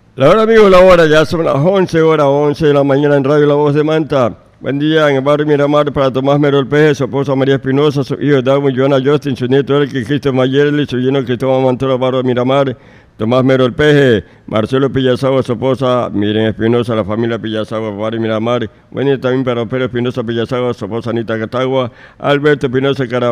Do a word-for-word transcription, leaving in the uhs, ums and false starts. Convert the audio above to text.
La hora, amigos, la hora, ya son las once horas, once de la mañana en Radio La Voz de Manta. Buen día en el barrio Miramar para Tomás Merol Peje, su esposa María Espinosa, su hijo Darwin, Joana Justin, su nieto Elke, Cristo Mayerli, su lleno Cristóbal Mantola, barrio Miramar, Tomás Merol Peje, Marcelo Pillazagua, su esposa Miren Espinosa, la familia Pillazagua, barrio Miramar. Buen día también para Pedro Espinosa Pillazagua, su esposa Anita Catagua, Alberto Espinosa Cara